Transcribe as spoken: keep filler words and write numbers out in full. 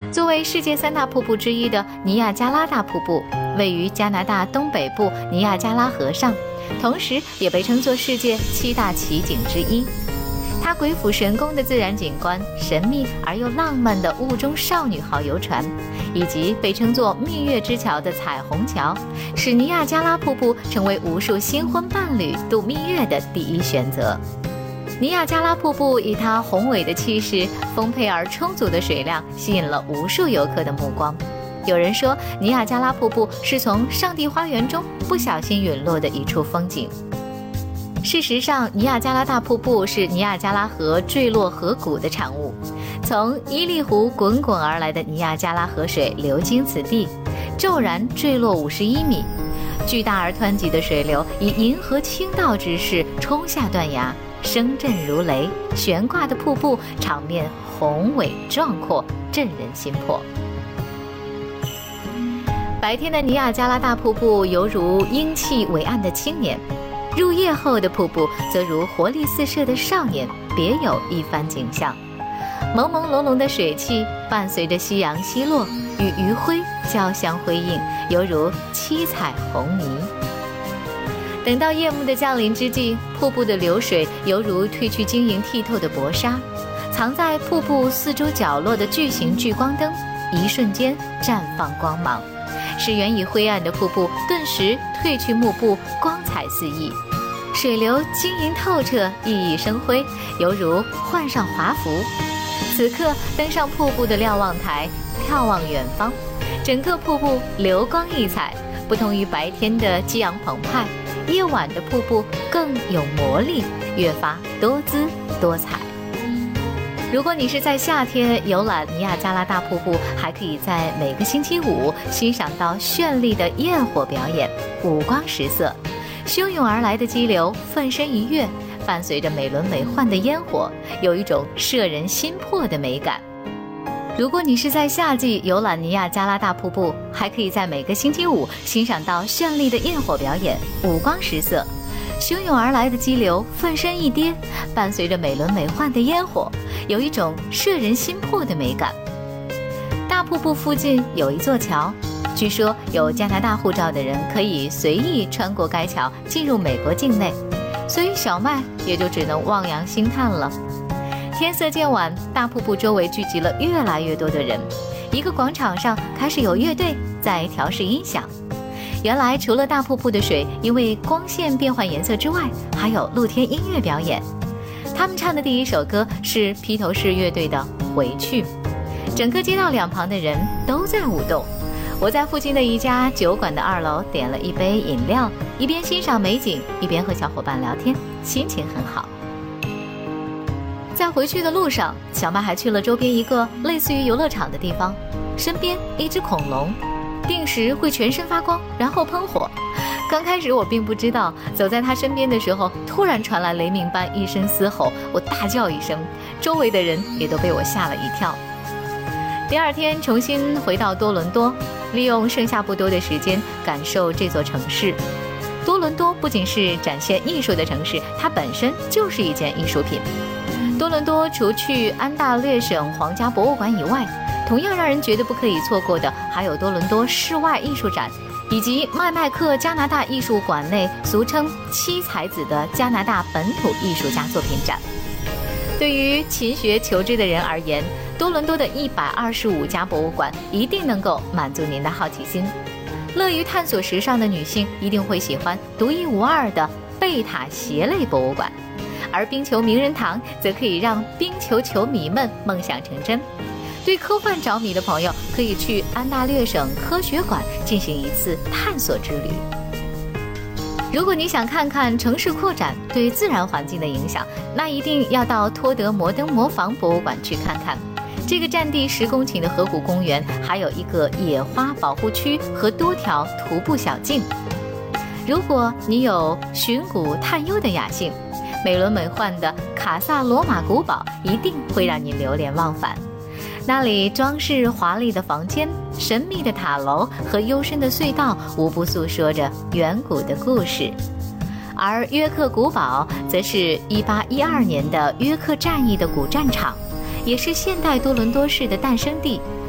作为世界三大瀑布之一的尼亚加拉大瀑布，位于加拿大东北部尼亚加拉河上，同时也被称作世界七大奇景之一。它鬼斧神工的自然景观、神秘而又浪漫的雾中少女号游船，以及被称作蜜月之桥的彩虹桥，使尼亚加拉瀑布成为无数新婚伴侣度蜜月的第一选择。尼亚加拉瀑布以它宏伟的气势、丰沛而充足的水量，吸引了无数游客的目光。有人说，尼亚加拉瀑布是从上帝花园中不小心陨落的一处风景。事实上，尼亚加拉大瀑布是尼亚加拉河坠落河谷的产物。从伊利湖滚滚而来的尼亚加拉河水流经此地，骤然坠落五十一米，巨大而湍急的水流以银河倾倒之势冲下断崖，声震如雷，悬挂的瀑布场面宏伟壮阔，震人心魄。白天的尼亚加拉大瀑布犹如英气伟岸的青年，入夜后的瀑布则如活力四射的少年，别有一番景象。朦朦胧胧的水汽伴随着夕阳西落，与余晖交相辉映，犹如七彩虹霓。等到夜幕的降临之际，瀑布的流水犹如褪去晶莹剔透的薄纱，藏在瀑布四周角落的巨型聚光灯一瞬间绽放光芒，使原已灰暗的瀑布顿时褪去幕布，光彩四溢，水流晶莹透彻，熠熠生辉，犹如换上华服。此刻登上瀑布的瞭望台，眺望远方，整个瀑布流光溢彩，不同于白天的激昂澎湃，夜晚的瀑布更有魔力，越发多姿多彩。如果你是在夏天游览尼亚加拉大瀑布，还可以在每个星期五欣赏到绚丽的焰火表演，五光十色，汹涌而来的激流奋身一跃，伴随着美轮美奂的烟火，有一种摄人心魄的美感。如果你是在夏季游览尼亚加拉大瀑布，还可以在每个星期五欣赏到绚丽的焰火表演，五光十色，汹涌而来的激流奋身一跌，伴随着美轮美奂的烟火，有一种摄人心魄的美感。大瀑布附近有一座桥，据说有加拿大护照的人可以随意穿过该桥进入美国境内，所以小麦也就只能望洋兴叹了。天色渐晚，大瀑布周围聚集了越来越多的人，一个广场上开始有乐队在调试音响。原来除了大瀑布的水因为光线变换颜色之外，还有露天音乐表演。他们唱的第一首歌是披头士乐队的《回去》，整个街道两旁的人都在舞动。我在附近的一家酒馆的二楼点了一杯饮料，一边欣赏美景，一边和小伙伴聊天，心情很好。在回去的路上，小麦还去了周边一个类似于游乐场的地方，身边一只恐龙，定时会全身发光，然后喷火。刚开始我并不知道，走在他身边的时候，突然传来雷鸣般一声嘶吼，我大叫一声，周围的人也都被我吓了一跳。第二天重新回到多伦多，利用剩下不多的时间感受这座城市。多伦多不仅是展现艺术的城市，它本身就是一件艺术品。多伦多除去安大略省皇家博物馆以外，同样让人觉得不可以错过的还有多伦多室外艺术展，以及麦麦克加拿大艺术馆内俗称七才子的加拿大本土艺术家作品展。对于勤学求知的人而言，多伦多的一百二十五家博物馆一定能够满足您的好奇心。乐于探索时尚的女性一定会喜欢独一无二的贝塔鞋类博物馆，而冰球名人堂则可以让冰球球迷们梦想成真。对科幻着迷的朋友可以去安大略省科学馆进行一次探索之旅。如果你想看看城市扩展对自然环境的影响，那一定要到托德摩登磨坊博物馆去看看。这个占地十公顷的河谷公园还有一个野花保护区和多条徒步小径。如果你有寻古探幽的雅兴，美轮美奂的卡萨罗马古堡一定会让你流连忘返。那里装饰华丽的房间、神秘的塔楼和幽深的隧道，无不诉说着远古的故事。而约克古堡则是一八一二年的约克战役的古战场，也是现代多伦多市的诞生地，